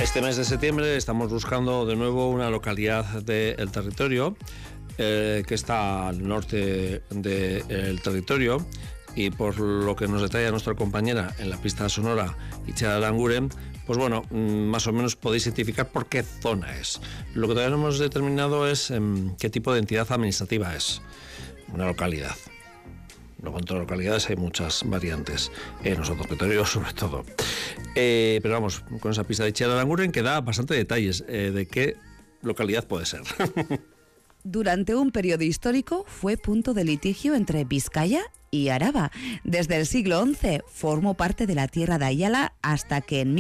Este mes de septiembre estamos buscando de nuevo una localidad del territorio que está al norte del territorio, y por lo que nos detalla nuestra compañera en la pista sonora, Itziar Aranguren, pues bueno, más o menos podéis identificar por qué zona es. Lo que todavía no hemos determinado es qué tipo de entidad administrativa es una localidad. Luego en todas las localidades hay muchas variantes, en nuestro territorio sobre todo. Pero vamos, con esa pista de Itziar Aranguren que da bastante detalles de qué localidad puede ser. Durante un periodo histórico fue punto de litigio entre Vizcaya y Araba. Desde el siglo XI formó parte de la tierra de Ayala hasta que en